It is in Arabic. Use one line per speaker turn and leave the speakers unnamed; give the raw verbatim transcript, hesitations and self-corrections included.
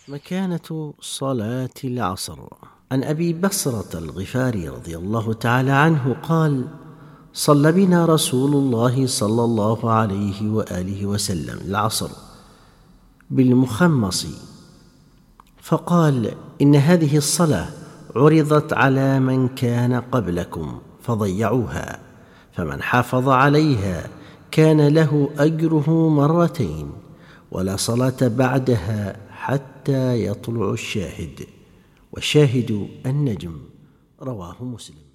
مكانة صلاة العصر. عن أبي بصرة الغفاري رضي الله تعالى عنه قال: صلى بنا رسول الله صلى الله عليه وآله وسلم العصر بالمخمص، فقال: إن هذه الصلاة عرضت على من كان قبلكم فضيعوها، فمن حافظ عليها كان له أجره مرتين، ولا صلاة بعدها حتى يطلع الشاهد، والشاهد النجم. رواه مسلم.